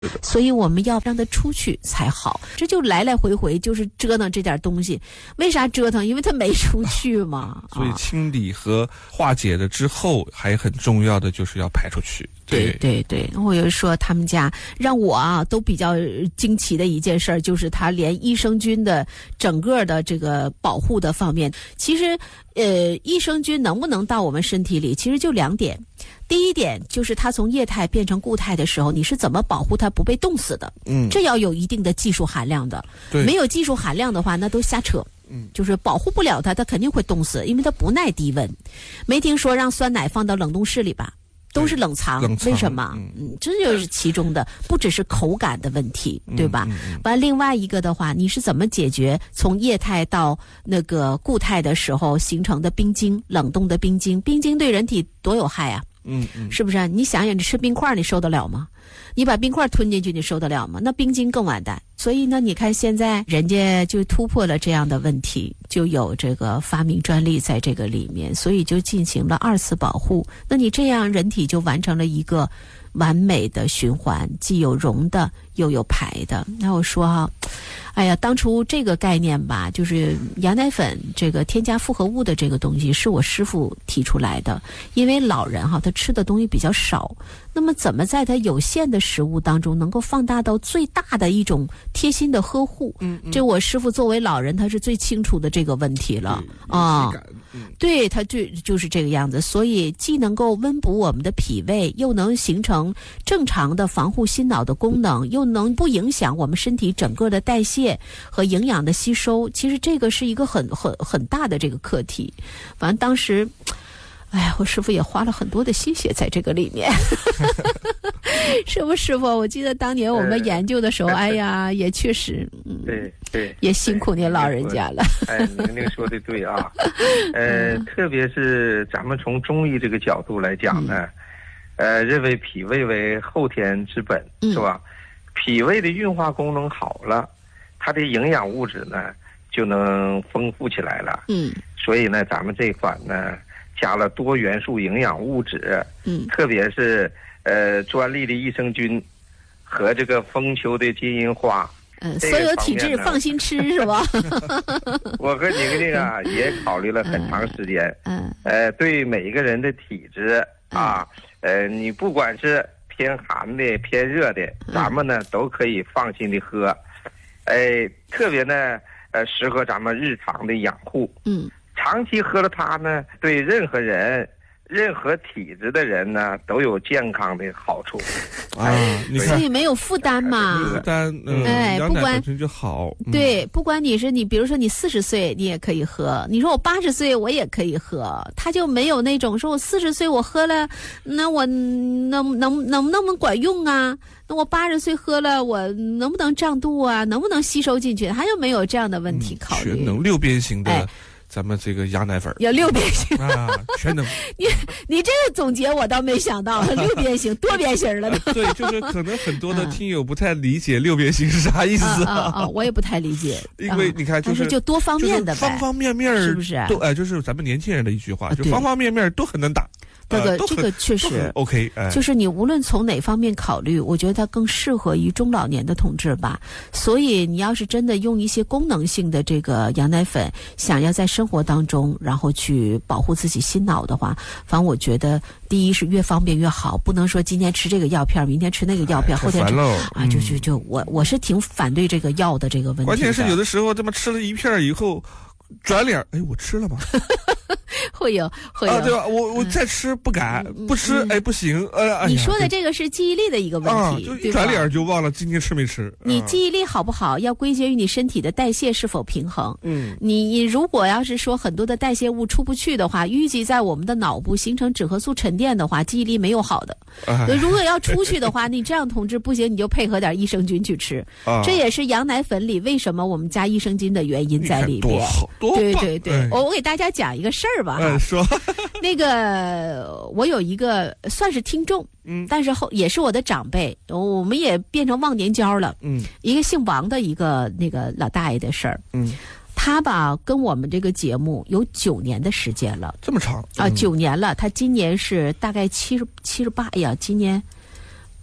所以我们要让它出去才好。这就来来回回就是折腾这点东西。为啥折腾？因为它没出去嘛。 所以清理和化解了之后，还很重要的就是要排出去。 对对对，我就说他们家让我都比较惊奇的一件事儿，就是他连益生菌的整个的这个保护的方面，其实益生菌能不能到我们身体里，其实就2点。第一点就是它从液态变成固态的时候，你是怎么保护它不被冻死的？这要有一定的技术含量的。没有技术含量的话，那都瞎扯。就是保护不了它，它肯定会冻死，因为它不耐低温。没听说让酸奶放到冷冻室里吧？都是冷藏，为什么？这就是其中的，不只是口感的问题，对吧？完，另外一个的话，你是怎么解决从液态到那个固态的时候形成的冰晶，冷冻的冰晶？冰晶对人体多有害啊！是不是？你想想，你吃冰块，你受得了吗？你把冰块吞进去，你受得了吗？那冰晶更完蛋。所以呢，你看现在人家就突破了这样的问题，就有这个发明专利在这个里面，所以就进行了2次保护。那你这样人体就完成了一个完美的循环，既有溶的又有排的。那我说哎呀，当初这个概念吧，就是羊奶粉这个添加复合物的这个东西是我师傅提出来的。因为老人他吃的东西比较少，那么怎么在他有限的食物当中能够放大到最大的一种贴心的呵护？这我师傅作为老人他是最清楚的这个问题了啊。对，他就是这个样子，所以既能够温补我们的脾胃，又能形成正常的防护心脑的功能，又能不影响我们身体整个的代谢和营养的吸收。其实这个是一个很大的这个课题。反正当时哎呀，我师傅也花了很多的心血在这个里面。是不师傅？我记得当年我们研究的时候，哎呀，也确实， 对， 也辛苦您老人家了。 您说的对啊。特别是咱们从中医这个角度来讲呢，认为脾胃为后天之本，是吧？脾胃的运化功能好了，它的营养物质呢就能丰富起来了。所以呢，咱们这款呢加了多元素营养物质，特别是专利的益生菌和这个丰丘的金银花。 所有体质放心吃是吧？ 我和宁宁也考虑了很长时间。对每一个人的体质你不管是偏寒的偏热的，咱们呢都可以放心的喝。特别呢适合咱们日常的养护。长期喝了它呢，对任何人任何体质的人呢都有健康的好处你看， 所以没有负担嘛。 负担， 不管本身就好。 对，不管你是比如说你40岁你也可以喝，你说我80岁我也可以喝，他就没有那种说我40岁我喝了，那我能不能管用啊？那我80岁喝了，我能不能胀肚啊？能不能吸收进去？他就没有这样的问题考虑。 全能6边形的。咱们这个羊奶粉有6边形全能。 你这个总结我倒没想到，6边形多边形了。 对，就是可能很多的听友不太理解6边形是啥意思我也不太理解。 因为你看， 就多方面的呗， 方方面面是不是？ 都就是咱们年轻人的一句话，就方方面面都很能打。 这个确实 OK， 就是你无论从哪方面考虑，我觉得它更适合于中老年的同志吧。所以你要是真的用一些功能性的这个羊奶粉，想要在生活当中然后去保护自己心脑的话，反正我觉得第一是越方便越好，不能说今天吃这个药片，明天吃那个药片，后天吃我是挺反对这个药的这个问题的。 关键是有的时候这么吃了一片以后转脸，我吃了吗？ 会有对吧？我再吃不敢，不吃不行。 你说的这个是记忆力的一个问题， 就一转脸就忘了今天吃没吃。 你记忆力好不好，要归结于你身体的代谢是否平衡。你如果要是说很多的代谢物出不去的话，淤积在我们的脑部形成脂核素沉淀的话，记忆力没有好的。如果要出去的话，你这样同志不行，你就配合点益生菌去吃。这也是羊奶粉里为什么我们加益生菌的原因在里边。对，我给大家讲一个事儿吧。 说那个我有一个算是听众，但是也是我的长辈，我们也变成忘年交了。一个姓王的一个那个老大爷的事儿。他吧跟我们这个节目有9年的时间了。 这么长 9年了。他今年是大概78，哎呀，今年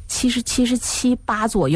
77、78左右。